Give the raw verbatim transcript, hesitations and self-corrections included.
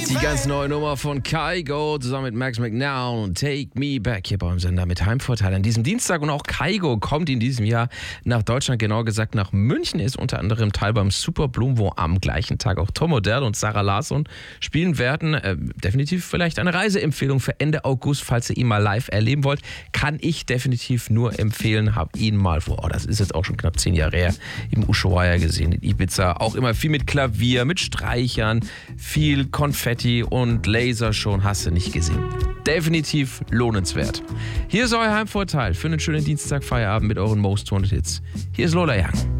Die ganz neue Nummer von Kygo zusammen mit Max McNown und Take Me Back hier beim Sender mit Heimvorteil an diesem Dienstag. Und auch Kygo kommt in diesem Jahr nach Deutschland, genauer gesagt nach München, ist unter anderem Teil beim Super Bloom, wo am gleichen Tag auch Tom Odell und Sarah Larsson spielen werden. Äh, definitiv vielleicht eine Reiseempfehlung für Ende August, falls ihr ihn mal live erleben wollt. Kann ich definitiv nur empfehlen. Hab ihn mal vor, oh, das ist jetzt auch schon knapp zehn Jahre her, im Ushuaia gesehen, in Ibiza. Auch immer viel mit Klavier, mit Streichern, viel Konfetti und Lasershow, hast du nicht gesehen. Definitiv lohnenswert. Hier ist euer Heimvorteil für einen schönen Dienstag-Feierabend mit euren Most Wanted Hits. Hier ist Lola Young.